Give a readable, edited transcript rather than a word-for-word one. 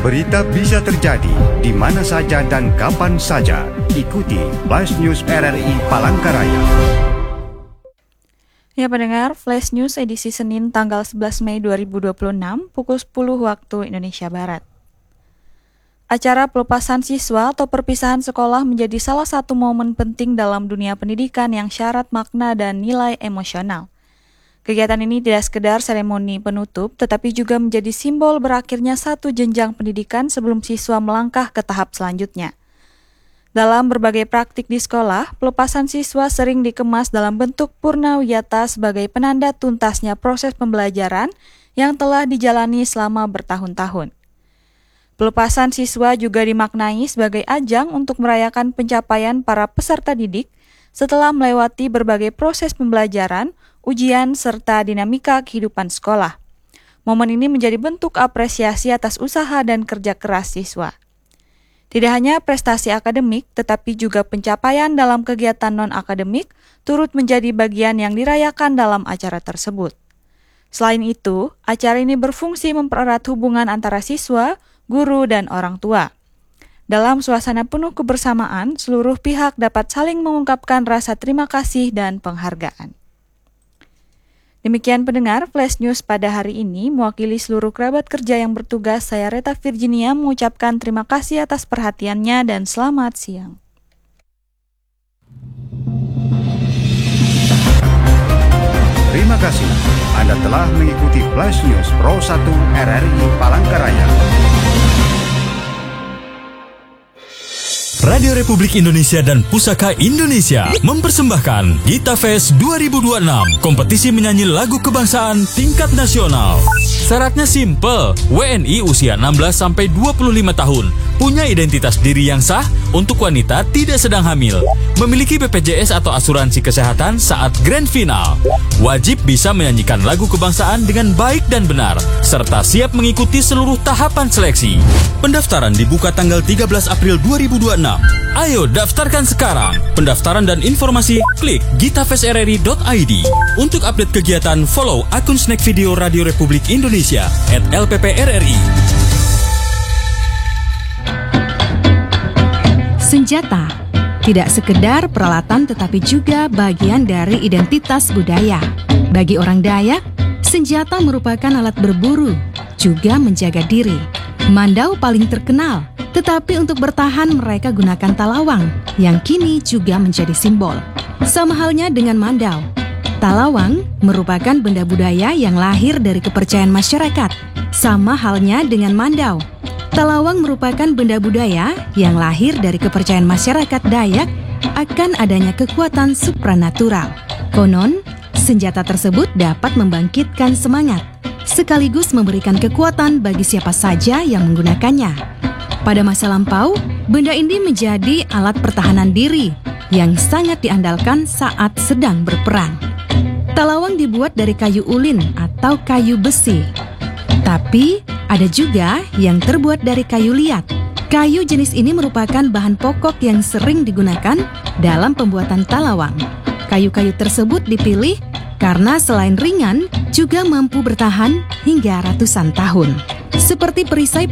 Berita bisa terjadi di mana saja dan kapan saja. Ikuti Flash News RRI Palangkaraya. Ya pendengar, Flash News edisi Senin tanggal 11 Mei 2026 pukul 10 waktu Indonesia Barat. Acara pelepasan siswa atau perpisahan sekolah menjadi salah satu momen penting dalam dunia pendidikan yang syarat makna dan nilai emosional. Kegiatan ini tidak sekedar seremoni penutup, tetapi juga menjadi simbol berakhirnya satu jenjang pendidikan sebelum siswa melangkah ke tahap selanjutnya. Dalam berbagai praktik di sekolah, pelepasan siswa sering dikemas dalam bentuk purnawiyata sebagai penanda tuntasnya proses pembelajaran yang telah dijalani selama bertahun-tahun. Pelepasan siswa juga dimaknai sebagai ajang untuk merayakan pencapaian para peserta didik setelah melewati berbagai proses pembelajaran, ujian, serta dinamika kehidupan sekolah. Momen ini menjadi bentuk apresiasi atas usaha dan kerja keras siswa. Tidak hanya prestasi akademik, tetapi juga pencapaian dalam kegiatan non-akademik turut menjadi bagian yang dirayakan dalam acara tersebut. Selain itu, acara ini berfungsi mempererat hubungan antara siswa, guru, dan orang tua. Dalam suasana penuh kebersamaan, seluruh pihak dapat saling mengungkapkan rasa terima kasih dan penghargaan. Demikian pendengar, Flash News pada hari ini, mewakili seluruh kerabat kerja yang bertugas, saya Reta Virginia mengucapkan terima kasih atas perhatiannya dan selamat siang. Terima kasih. Anda telah mengikuti Flash News Pro 1 RRI Palangkaraya. Radio Republik Indonesia dan Pusaka Indonesia mempersembahkan Gita Fest 2026, kompetisi menyanyi lagu kebangsaan tingkat nasional. Syaratnya simple, WNI usia 16-25 tahun, punya identitas diri yang sah, untuk wanita tidak sedang hamil, memiliki BPJS atau asuransi kesehatan saat grand final, wajib bisa menyanyikan lagu kebangsaan dengan baik dan benar, serta siap mengikuti seluruh tahapan seleksi. Pendaftaran dibuka tanggal 13 April 2026. Ayo daftarkan sekarang. Pendaftaran dan informasi klik gitafestrri.id. Untuk update kegiatan, follow akun Snack Video Radio Republik Indonesia @LPPRRI. Senjata tidak sekedar peralatan tetapi juga bagian dari identitas budaya. Bagi orang Dayak, senjata merupakan alat berburu, juga menjaga diri. Mandau paling terkenal, tetapi untuk bertahan mereka gunakan talawang, yang kini juga menjadi simbol. Sama halnya dengan mandau. Talawang merupakan benda budaya yang lahir dari kepercayaan masyarakat. Sama halnya dengan mandau. Talawang merupakan benda budaya yang lahir dari kepercayaan masyarakat Dayak akan adanya kekuatan supranatural. Konon, senjata tersebut dapat membangkitkan semangat, sekaligus memberikan kekuatan bagi siapa saja yang menggunakannya. Pada masa lampau, benda ini menjadi alat pertahanan diri yang sangat diandalkan saat sedang berperang. Talawang dibuat dari kayu ulin atau kayu besi. Tapi, ada juga yang terbuat dari kayu liat. Kayu jenis ini merupakan bahan pokok yang sering digunakan dalam pembuatan talawang. Kayu-kayu tersebut dipilih karena selain ringan, juga mampu bertahan hingga ratusan tahun. Seperti perisai